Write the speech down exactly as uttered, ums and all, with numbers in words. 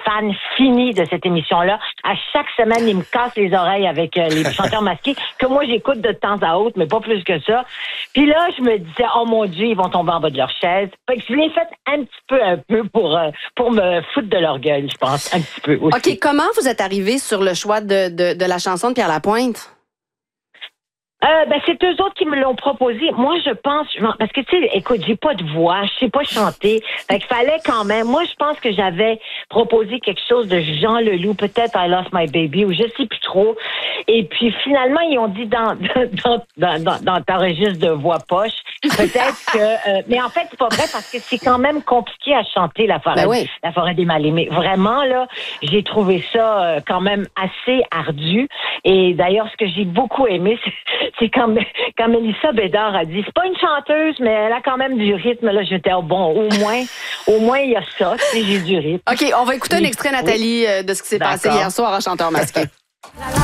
fan fini de cette émission-là. À chaque semaine, ils me cassent les oreilles avec euh, les chanteurs masqués, que moi, j'écoute de temps à autre, mais pas plus que ça. Puis là, je me disais, oh mon Dieu, ils vont tomber en bas de leur chaise. Fait que je l'ai fait un petit peu, un peu pour, euh, pour me foutre de leur gueule, je pense, un petit peu aussi. OK, comment vous êtes arrivé sur le choix de, de, de la chanson de Pierre Lapointe? Euh, ben, c'est eux autres qui me l'ont proposé. Moi, je pense, parce que, tu sais, écoute, j'ai pas de voix, je sais pas chanter. Fait qu'il fallait quand même, moi, je pense que j'avais proposé quelque chose de Jean Leloup, peut-être I Lost My Baby, ou je sais plus trop. Et puis, finalement, ils ont dit dans, dans, dans, dans, dans ta registre de voix poche, peut-être que, euh, mais en fait, c'est pas vrai parce que c'est quand même compliqué à chanter la forêt, ben oui. la forêt des mal-aimés. Vraiment, là, j'ai trouvé ça euh, quand même assez ardu. Et d'ailleurs, ce que j'ai beaucoup aimé, c'est c'est quand, quand Mélissa Bédard a dit, c'est pas une chanteuse, mais elle a quand même du rythme. Là, j'étais, oh, bon, au moins, au moins, il y a ça, tu sais, j'ai du rythme. OK, on va écouter un extrait, Nathalie, de ce qui s'est passé hier soir à Chanteur masqué.